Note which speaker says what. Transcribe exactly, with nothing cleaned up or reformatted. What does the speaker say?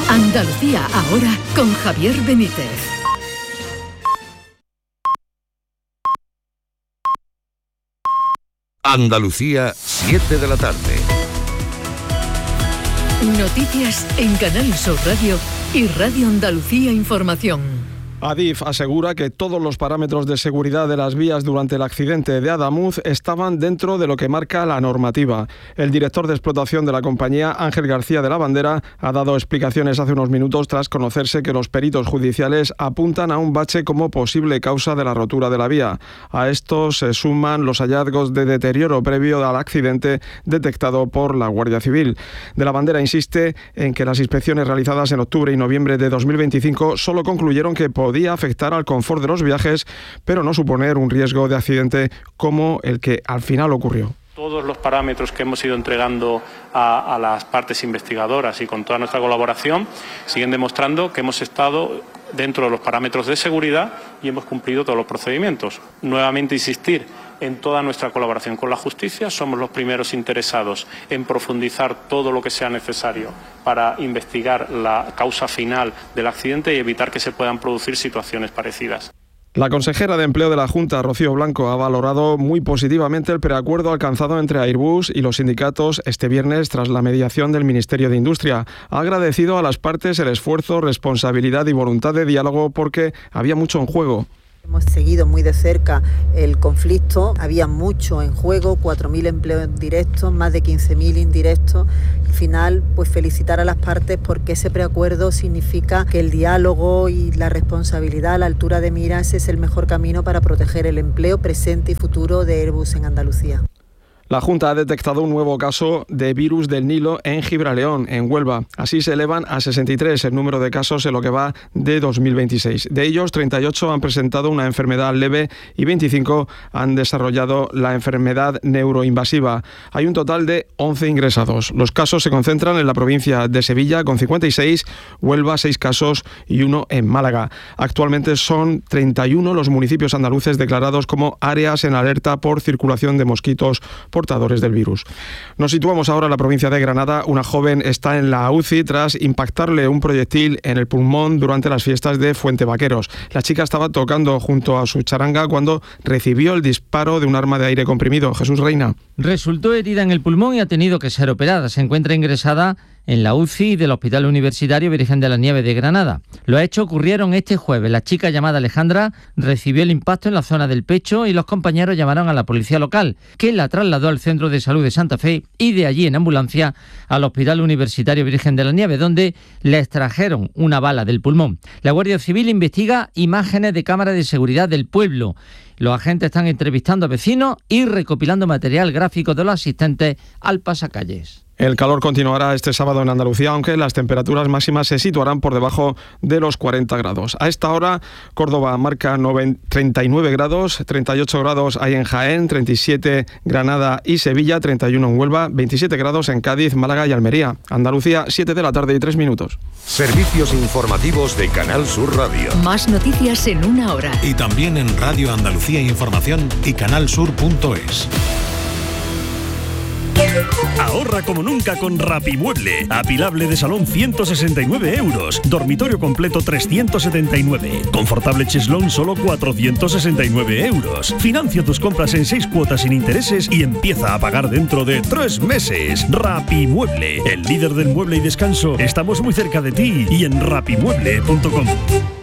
Speaker 1: Andalucía ahora con Javier Benítez.
Speaker 2: Andalucía, siete de la tarde.
Speaker 1: Noticias en Canal Sur Radio y Radio Andalucía Información.
Speaker 3: Adif asegura que todos los parámetros de seguridad de las vías durante el accidente de Adamuz estaban dentro de lo que marca la normativa. El director de explotación de la compañía, Ángel García de la Bandera, ha dado explicaciones hace unos minutos tras conocerse que los peritos judiciales apuntan a un bache como posible causa de la rotura de la vía. A esto se suman los hallazgos de deterioro previo al accidente detectado por la Guardia Civil. De la Bandera insiste en que las inspecciones realizadas en octubre y noviembre de dos mil veinticinco solo concluyeron que podía afectar al confort de los viajes, pero no suponer un riesgo de accidente como el que al final ocurrió.
Speaker 4: Todos los parámetros que hemos ido entregando a, a las partes investigadoras y con toda nuestra colaboración siguen demostrando que hemos estado dentro de los parámetros de seguridad y hemos cumplido todos los procedimientos. Nuevamente insistir en toda nuestra colaboración con la justicia. Somos los primeros interesados en profundizar todo lo que sea necesario para investigar la causa final del accidente y evitar que se puedan producir situaciones parecidas.
Speaker 3: La consejera de Empleo de la Junta, Rocío Blanco, ha valorado muy positivamente el preacuerdo alcanzado entre Airbus y los sindicatos este viernes tras la mediación del Ministerio de Industria. Ha agradecido a las partes el esfuerzo, responsabilidad y voluntad de diálogo porque había mucho en juego.
Speaker 5: Hemos seguido muy de cerca el conflicto, había mucho en juego, cuatro mil empleos directos, más de quince mil indirectos. Al final, pues felicitar a las partes porque ese preacuerdo significa que el diálogo y la responsabilidad a la altura de miras es el mejor camino para proteger el empleo presente y futuro de Airbus en Andalucía.
Speaker 3: La Junta ha detectado un nuevo caso de virus del Nilo en Gibraleón, en Huelva. Así se elevan a sesenta y tres el número de casos en lo que va de dos mil veintiséis. De ellos, treinta y ocho han presentado una enfermedad leve y veinticinco han desarrollado la enfermedad neuroinvasiva. Hay un total de once ingresados. Los casos se concentran en la provincia de Sevilla, con cincuenta y seis, Huelva, seis casos y uno en Málaga. Actualmente son treinta y uno los municipios andaluces declarados como áreas en alerta por circulación de mosquitos portadores del virus. Nos situamos ahora en la provincia de Granada. Una joven está en la U C I tras impactarle un proyectil en el pulmón durante las fiestas de Fuente Vaqueros. La chica estaba tocando junto a su charanga cuando recibió el disparo de un arma de aire comprimido. Jesús Reina.
Speaker 6: Resultó herida en el pulmón y ha tenido que ser operada. Se encuentra ingresada en la U C I del Hospital Universitario Virgen de la Nieves de Granada. Los hechos ocurrieron este jueves. La chica llamada Alejandra recibió el impacto en la zona del pecho y los compañeros llamaron a la policía local, que la trasladó al Centro de Salud de Santa Fe y de allí en ambulancia al Hospital Universitario Virgen de la Nieves, donde le extrajeron una bala del pulmón. La Guardia Civil investiga imágenes de cámaras de seguridad del pueblo. Los agentes están entrevistando a vecinos y recopilando material gráfico de los asistentes al pasacalles.
Speaker 3: El calor continuará este sábado en Andalucía, aunque las temperaturas máximas se situarán por debajo de los cuarenta grados. A esta hora, Córdoba marca treinta y nueve grados, treinta y ocho grados hay en Jaén, treinta y siete Granada y Sevilla, treinta y uno en Huelva, veintisiete grados en Cádiz, Málaga y Almería. Andalucía, siete de la tarde y tres minutos.
Speaker 2: Servicios informativos de Canal Sur Radio.
Speaker 1: Más noticias en una hora.
Speaker 7: Y también en Radio Andalucía Información y canalsur punto es.
Speaker 8: Ahorra como nunca con Rapimueble. Apilable de salón ciento sesenta y nueve euros. Dormitorio completo trescientos setenta y nueve. Confortable cheslón solo cuatrocientos sesenta y nueve euros. Financia tus compras en seis cuotas sin intereses y empieza a pagar dentro de tres meses. Rapimueble, el líder del mueble y descanso. Estamos muy cerca de ti y en rapimueble punto com.